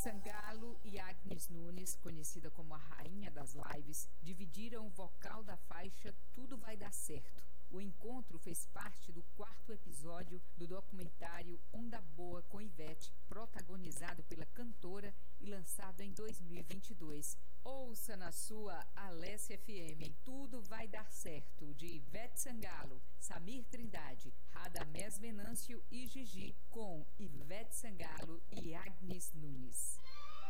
Sangalo e Agnes Nunes, conhecida como a rainha das lives, dividiram o vocal da faixa Tudo Vai Dar Certo. O encontro fez parte do 4º episódio do documentário Onda Boa com Ivete, protagonizado pela cantora e lançado em 2022. Ouça na sua Alessia FM Tudo Vai Dar Certo, de Ivete Sangalo, Samir Trindade, Radamés Venâncio e Gigi, com Ivete Sangalo e Agnes Nunes.